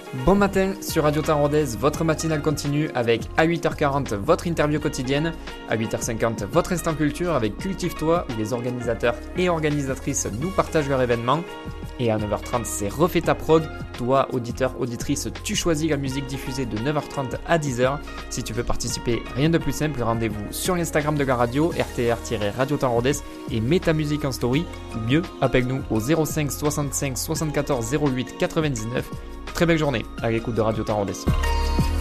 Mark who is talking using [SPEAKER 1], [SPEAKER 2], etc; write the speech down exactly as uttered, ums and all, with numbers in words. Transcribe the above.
[SPEAKER 1] Bon matin sur Radio Temps-Rodez, votre matinale continue avec à huit heures quarante votre interview quotidienne, à huit heures cinquante votre instant culture avec Cultive-toi où les organisateurs et organisatrices nous partagent leur événement, et à neuf heures trente c'est Refais ta prog. Toi auditeur, auditrice, tu choisis la musique diffusée de neuf heures trente à dix heures. Si tu veux participer, rien de plus simple, rendez-vous sur l'Instagram de la radio, R T R-Radio Temps-Rodez, et mets ta musique en story, ou mieux, appelle-nous au zéro cinq soixante-cinq soixante-quatorze zéro huit quatre-vingt-dix-neuf. Très belle journée à l'écoute de Radio Temps-Rodez.